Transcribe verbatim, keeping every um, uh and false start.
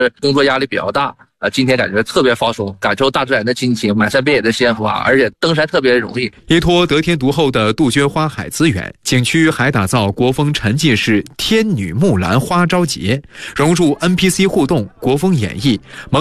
工作压力比较大。呃，今天感觉特别放松，感受大自然的亲情，满山遍野的鲜花，而且登山特别容易。 依托得天独厚的杜鹃花海资源，景区还打造国风沉浸式天女木兰花朝节，融入 N P C 互动、国风演绎。